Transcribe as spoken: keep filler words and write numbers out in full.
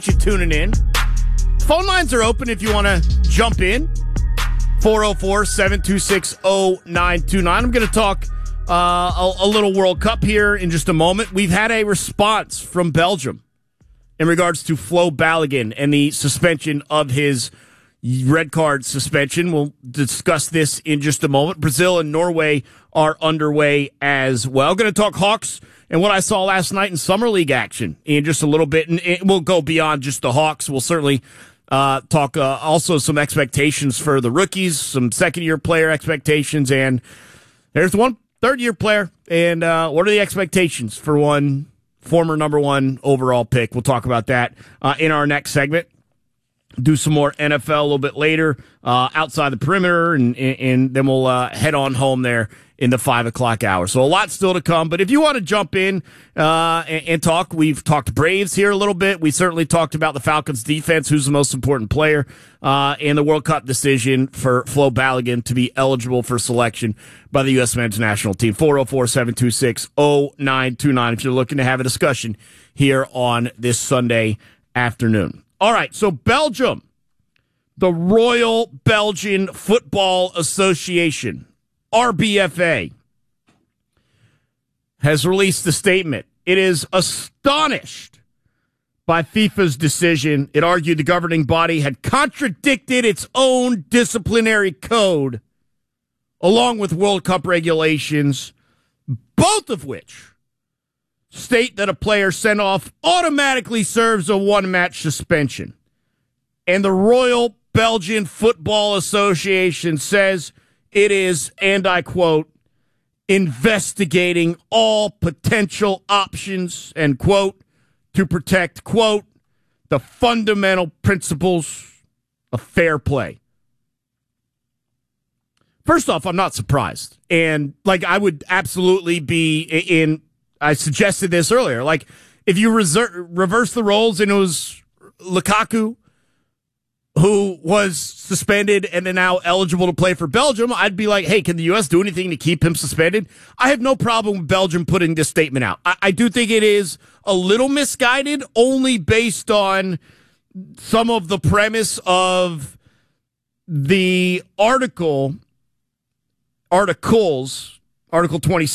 You tuning in. Phone lines are open if you want to jump in. four oh four, seven two six, oh nine two nine. I'm going to talk uh, a, a little World Cup here in just a moment. We've had a response from Belgium in regards to Flo Balogun and the suspension of his red card suspension. We'll discuss this in just a moment. Brazil and Norway are underway as well. Going to talk Hawks and what I saw last night in Summer League action in just a little bit. And it, we'll go beyond just the Hawks. We'll certainly uh, talk uh, also some expectations for the rookies, some second-year player expectations, and there's one third-year player. And uh, what are the expectations for one former number one overall pick? We'll talk about that uh, in our next segment. Do some more N F L a little bit later, uh, outside the perimeter, and, and then we'll uh, head on home there in the five o'clock hour. So a lot still to come. But if you want to jump in uh, and, and talk, we've talked Braves here a little bit. We certainly talked about the Falcons defense, who's the most important player, uh, and the World Cup decision for Flo Balogun to be eligible for selection by the U S men's national team. four oh four, seven two six, oh nine two nine if you're looking to have a discussion here on this Sunday afternoon. All right, so Belgium, the Royal Belgian Football Association, R B F A, has released a statement. It is astonished by FIFA's decision. It argued the governing body had contradicted its own disciplinary code along with World Cup regulations, both of which state that a player sent off automatically serves a one-match suspension. And the Royal Belgian Football Association says it is, and I quote, investigating all potential options, end quote, to protect, quote, the fundamental principles of fair play. First off, I'm not surprised. And, like, I would absolutely be in... I suggested this earlier. Like, if you reser- reverse the roles and it was Lukaku who was suspended and then now eligible to play for Belgium, I'd be like, hey, can the U S do anything to keep him suspended? I have no problem with Belgium putting this statement out. I, I do think it is a little misguided, only based on some of the premise of the article, articles, Article twenty-six.